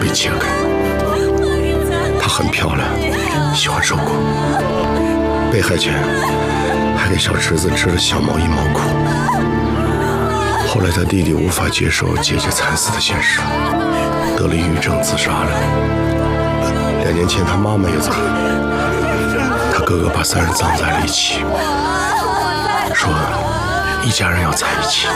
切开。她很漂亮，喜欢受苦。被害前还给小侄子织了小毛衣毛裤。后来他弟弟无法接受姐姐惨死的现实，得了抑郁症自杀了。2年前他妈妈也走了，他哥哥把3人葬在了一起，说一家人要在一起。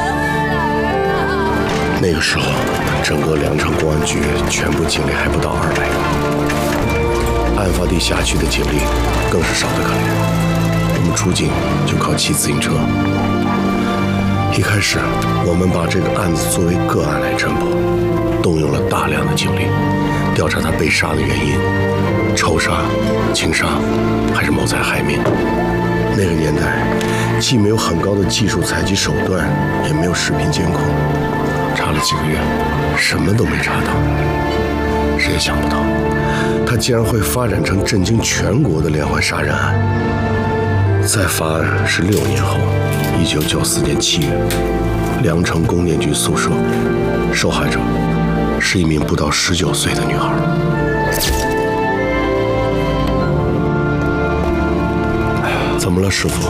那个时候，整个良城公安局全部警力还不到200个，案发地辖区的警力更是少得可怜。我们出警就靠骑自行车。一开始，我们把这个案子作为个案来侦破，动用了大量的警力，调查他被杀的原因，仇杀、情杀，还是谋财害命。那个年代，既没有很高的技术采集手段，也没有视频监控。查了几个月，什么都没查到。谁也想不到，他竟然会发展成震惊全国的连环杀人案。再发案是6年后，1994年7月，良城供电局宿舍，受害者是一名不到19岁的女孩。怎么了，师傅？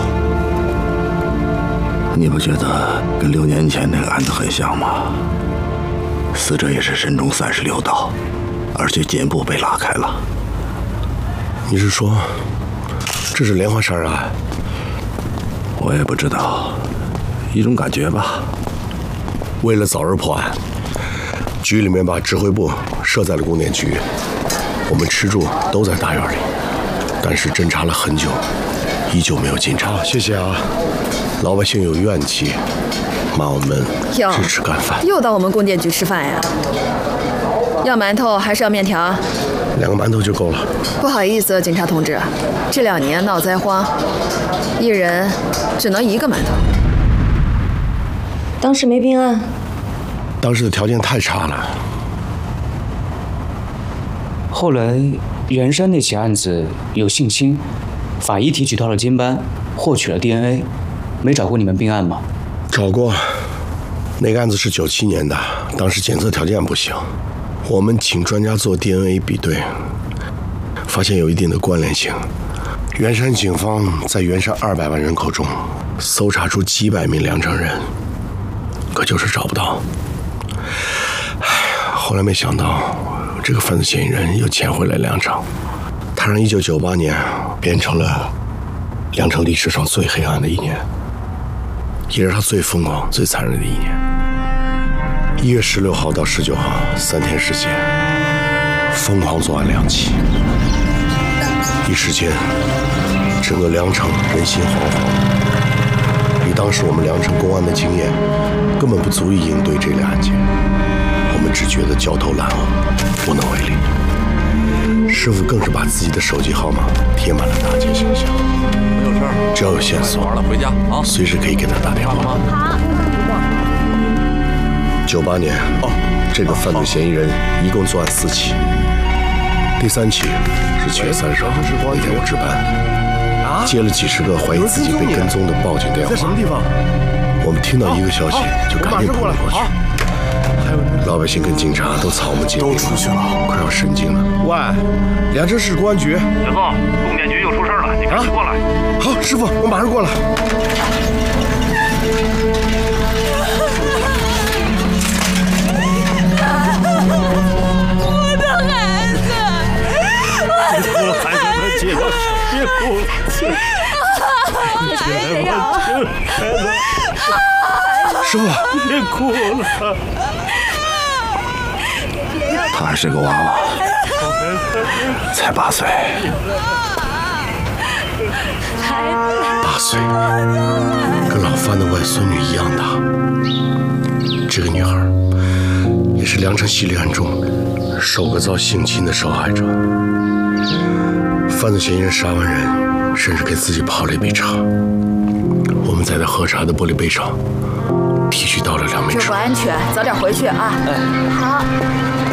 你不觉得跟6年前那个案子很像吗？死者也是身中36刀，而且颈部被拉开了。 你是说，这是连环杀人案？ 我也不知道，一种感觉吧。 为了早日破案，局里面把指挥部设在了供电局，我们吃住都在大院里，但是侦查了很久，依旧没有进展。谢谢啊。老百姓有怨气，骂我们支持干饭。 又到我们供电局吃饭呀？要馒头还是要面条 ？2个馒头就够了。 不好意思，警察同志，这2年闹灾荒，一人只能1个馒头。 当时没并案？ 当时的条件太差了。 后来袁山那起案子有性侵，法医提取到了肩斑，获取了 DNA， 没找过你们并案吗？ 找过，那个案子是97年的，当时检测条件不行，我们请专家做 DNA 比对，发现有一定的关联性。袁山警方在袁山200万人口中搜查出几百名良城人，可就是找不到。后来没想到，这个犯罪嫌疑人又潜回了良城，他让1998年变成了良城历史上最黑暗的一年，也是他最疯狂、最残忍的一年。1月16号到19号3天时间，疯狂作案2起，一时间，整个良城人心惶惶。以当时我们良城公安的经验，根本不足以应对这类案件，我们只觉得焦头烂额，无能为力。师傅更是把自己的手机号码贴满了大街小巷， 没有事儿， 只要有线索， 了，回家啊， 随时可以给他打电话。 好。 98年，这个犯罪嫌疑人一共作案4起，第3起是7月30号那天我值班，接了几十个怀疑自己被跟踪的报警电话。 在什么地方？ 我们听到一个消息就赶紧跑了过去。老百姓跟警察都草木皆兵，都出去了，快要神经了。 喂，良城市公安局， 雪凤，供电局又出事了，你赶紧过来。 好，师傅，我马上过来。 我的孩子， 别哭了，孩子们，姐，别哭了。 师傅， 别哭了。 他还是个娃娃，才8岁。 8岁，跟老范的外孙女一样大。这个女孩也是良城系列案中首个遭性侵的受害者。犯罪嫌疑人杀完人，甚至给自己泡了一杯茶。我们在他喝茶的玻璃杯上提取到了2枚指纹。 这不安全，早点回去啊。 好。